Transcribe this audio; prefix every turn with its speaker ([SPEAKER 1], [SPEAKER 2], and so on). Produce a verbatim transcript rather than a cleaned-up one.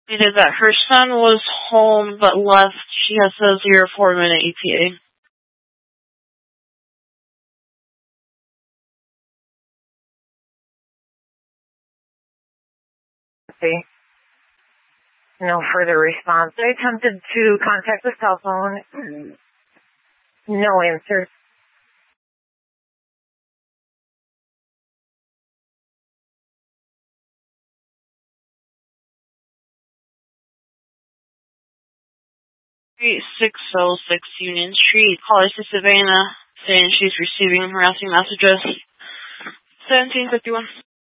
[SPEAKER 1] Stated that her son was home but left. She has a zero four minute E T A.
[SPEAKER 2] See, no further response. I attempted to contact the cell phone. No answer.
[SPEAKER 1] Street six oh six Union Street. Caller to Savannah saying she's receiving harassing messages. seventeen fifty-one.